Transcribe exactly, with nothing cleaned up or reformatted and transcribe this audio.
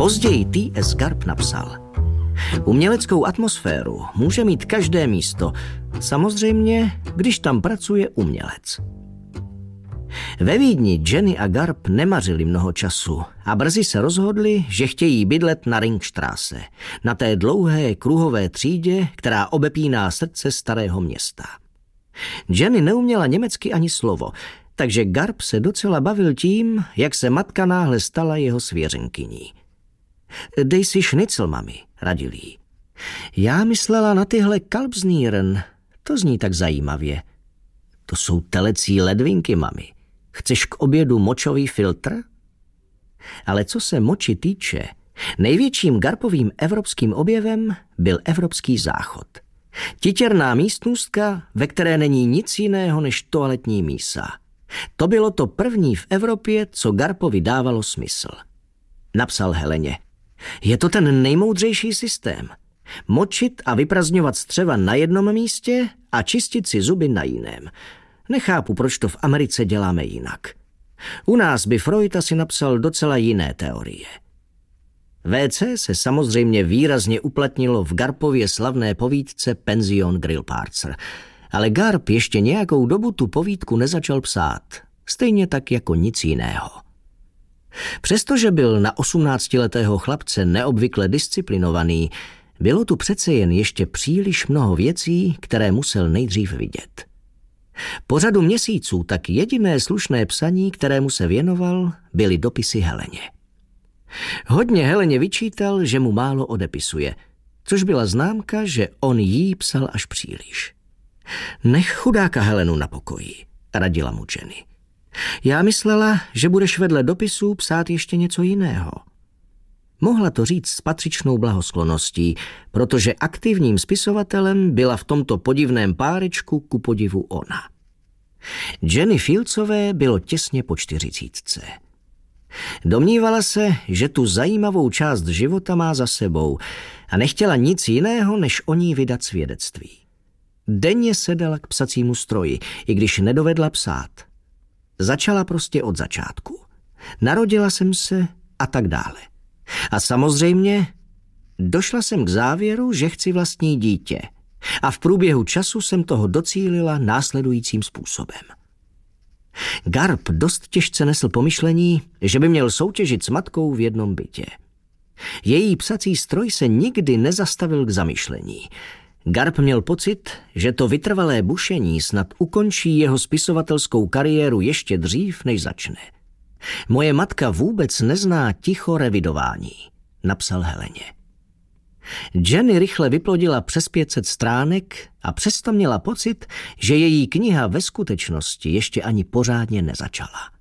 Později T S Garp napsal: uměleckou atmosféru může mít každé místo, samozřejmě, když tam pracuje umělec. Ve Vídni Jenny a Garp nemařili mnoho času a brzy se rozhodli, že chtějí bydlet na Ringstraße, na té dlouhé kruhové třídě, která obepíná srdce starého města. Jenny neuměla německy ani slovo, takže Garp se docela bavil tím, jak se matka náhle stala jeho svěřenkyní. Dej si šnicl, mami, radil jí. Já myslela na tyhle Kalbsnieren, to zní tak zajímavě. To jsou telecí ledvinky, mami. Chceš k obědu močový filtr? Ale co se moči týče, největším Garpovým evropským objevem byl evropský záchod. Titěrná místnůstka, ve které není nic jiného než toaletní mísa. To bylo to první v Evropě, co Garpovi dávalo smysl. Napsal Heleně: je to ten nejmoudřejší systém. Močit a vyprazňovat střeva na jednom místě a čistit si zuby na jiném. Nechápu, proč to v Americe děláme jinak. U nás by Freud asi napsal docela jiné teorie. W C se samozřejmě výrazně uplatnilo v Garpově slavné povídce Pension Grillparzer, ale Garp ještě nějakou dobu tu povídku nezačal psát, stejně tak jako nic jiného. Přestože byl na osmnáctiletého chlapce neobvykle disciplinovaný, bylo tu přece jen ještě příliš mnoho věcí, které musel nejdřív vidět. Po řadu měsíců tak jediné slušné psaní, kterému se věnoval, byly dopisy Heleně. Hodně Heleně vyčítal, že mu málo odepisuje, což byla známka, že on jí psal až příliš. Nech chudáka Helenu na pokoji, radila mu Jenny. Já myslela, že budeš vedle dopisů psát ještě něco jiného. Mohla to říct s patřičnou blahosklonností, protože aktivním spisovatelem byla v tomto podivném párečku ku podivu ona. Jenny Fieldsové bylo těsně po čtyřicítce. Domnívala se, že tu zajímavou část života má za sebou a nechtěla nic jiného, než o ní vydat svědectví. Denně sedala k psacímu stroji, i když nedovedla psát. Začala prostě od začátku. Narodila jsem se a tak dále. A samozřejmě došla jsem k závěru, že chci vlastní dítě. A v průběhu času jsem toho docílila následujícím způsobem. Garp dost těžce nesl pomyšlení, že by měl soutěžit s matkou v jednom bytě. Její psací stroj se nikdy nezastavil k zamyšlení. Garp měl pocit, že to vytrvalé bušení snad ukončí jeho spisovatelskou kariéru ještě dřív, než začne. Moje matka vůbec nezná ticho revidování, napsal Heleně. Jenny rychle vyplodila přes pět set stránek a přesto měla pocit, že její kniha ve skutečnosti ještě ani pořádně nezačala.